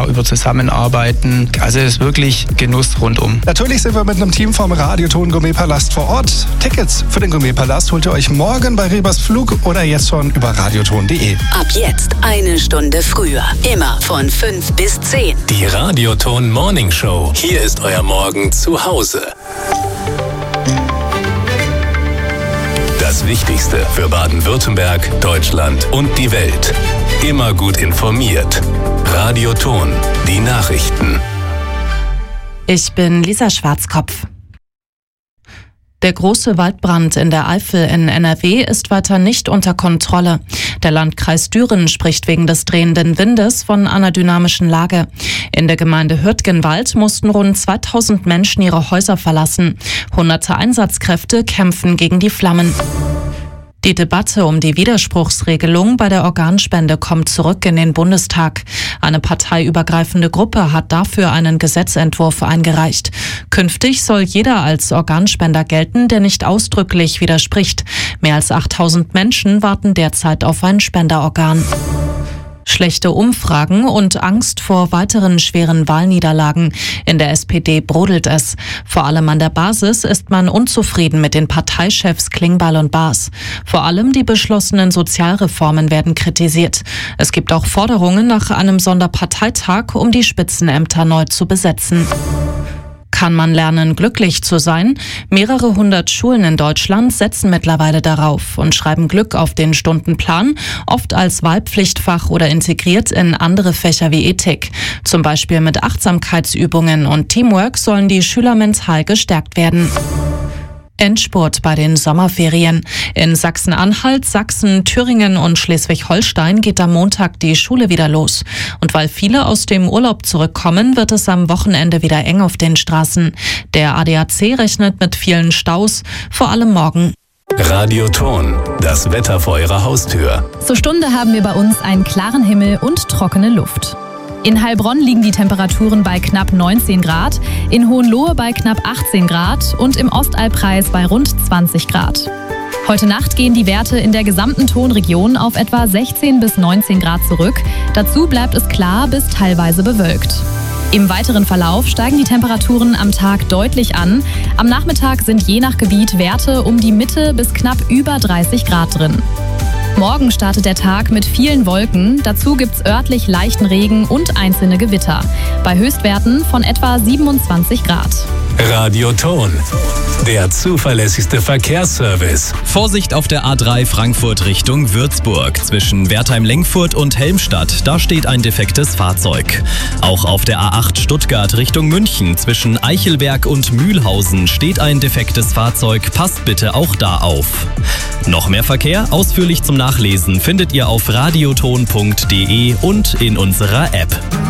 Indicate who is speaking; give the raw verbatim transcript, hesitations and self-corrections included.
Speaker 1: über Zusammenarbeiten. Also es ist wirklich Genuss rundum.
Speaker 2: Natürlich sind wir mit einem Team vom Radioton Gourmet-Palast vor Ort. Tickets für den Gourmet-Palast holt ihr euch morgen bei Rebers Flug oder jetzt schon über radioton punkt de.
Speaker 3: Ab jetzt eine Stunde früher. Immer von fünf bis zehn.
Speaker 4: Die Radioton Morning Show. Hier ist euer Morgen zu Hause. Das Wichtigste für Baden-Württemberg, Deutschland und die Welt. Immer gut informiert. Radioton, die Nachrichten.
Speaker 5: Ich bin Lisa Schwarzkopf. Der große Waldbrand in der Eifel in N R W ist weiter nicht unter Kontrolle. Der Landkreis Düren spricht wegen des drehenden Windes von einer dynamischen Lage. In der Gemeinde Hürtgenwald mussten rund zweitausend Menschen ihre Häuser verlassen. Hunderte Einsatzkräfte kämpfen gegen die Flammen. Die Debatte um die Widerspruchsregelung bei der Organspende kommt zurück in den Bundestag. Eine parteiübergreifende Gruppe hat dafür einen Gesetzentwurf eingereicht. Künftig soll jeder als Organspender gelten, der nicht ausdrücklich widerspricht. Mehr als achttausend Menschen warten derzeit auf ein Spenderorgan. Schlechte Umfragen und Angst vor weiteren schweren Wahlniederlagen. In der S P D brodelt es. Vor allem an der Basis ist man unzufrieden mit den Parteichefs Klingbeil und Baas. Vor allem die beschlossenen Sozialreformen werden kritisiert. Es gibt auch Forderungen nach einem Sonderparteitag, um die Spitzenämter neu zu besetzen. Kann man lernen, glücklich zu sein? Mehrere hundert Schulen in Deutschland setzen mittlerweile darauf und schreiben Glück auf den Stundenplan, oft als Wahlpflichtfach oder integriert in andere Fächer wie Ethik. Zum Beispiel mit Achtsamkeitsübungen und Teamwork sollen die Schüler mental gestärkt werden. Endspurt bei den Sommerferien. In Sachsen-Anhalt, Sachsen, Thüringen und Schleswig-Holstein geht am Montag die Schule wieder los. Und weil viele aus dem Urlaub zurückkommen, wird es am Wochenende wieder eng auf den Straßen. Der A D A C rechnet mit vielen Staus, vor allem morgen.
Speaker 4: Radioton, das Wetter vor eurer Haustür.
Speaker 6: Zur Stunde haben wir bei uns einen klaren Himmel und trockene Luft. In Heilbronn liegen die Temperaturen bei knapp neunzehn Grad, in Hohenlohe bei knapp achtzehn Grad und im Ostalbkreis bei rund zwanzig Grad. Heute Nacht gehen die Werte in der gesamten Tonregion auf etwa sechzehn bis neunzehn Grad zurück. Dazu bleibt es klar bis teilweise bewölkt. Im weiteren Verlauf steigen die Temperaturen am Tag deutlich an. Am Nachmittag sind je nach Gebiet Werte um die Mitte bis knapp über dreißig Grad drin. Morgen startet der Tag mit vielen Wolken. Dazu gibt's örtlich leichten Regen und einzelne Gewitter. Bei Höchstwerten von etwa siebenundzwanzig Grad.
Speaker 4: Radioton, der zuverlässigste Verkehrsservice.
Speaker 7: Vorsicht auf der A drei Frankfurt Richtung Würzburg. Zwischen Wertheim-Lengfurt und Helmstadt, da steht ein defektes Fahrzeug. Auch auf der A acht Stuttgart Richtung München. Zwischen Eichelberg und Mühlhausen steht ein defektes Fahrzeug. Passt bitte auch da auf. Noch mehr Verkehr, ausführlich zum Nachlesen, findet ihr auf radioton punkt de und in unserer App.